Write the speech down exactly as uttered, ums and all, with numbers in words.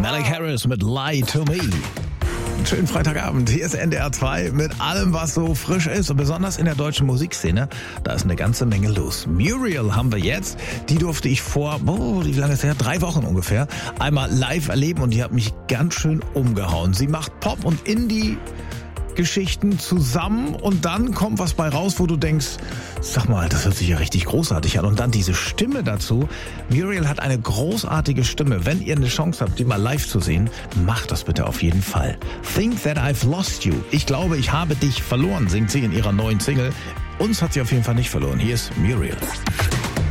Malik Harris mit Lie to Me. Schönen Freitagabend, hier ist N D R zwei mit allem, was so frisch ist. Und besonders in der deutschen Musikszene, da ist eine ganze Menge los. Muriel haben wir jetzt, die durfte ich vor, oh, wie lange ist das her? Drei Wochen ungefähr, einmal live erleben und die hat mich ganz schön umgehauen. Sie macht Pop und Indie Geschichten zusammen und dann kommt was bei raus, wo du denkst, sag mal, das hört sich ja richtig großartig an. Und dann diese Stimme dazu. Muriel hat eine großartige Stimme. Wenn ihr eine Chance habt, die mal live zu sehen, macht das bitte auf jeden Fall. Think That I've Lost You. Ich glaube, ich habe dich verloren, singt sie in ihrer neuen Single. Uns hat sie auf jeden Fall nicht verloren. Hier ist Muriel.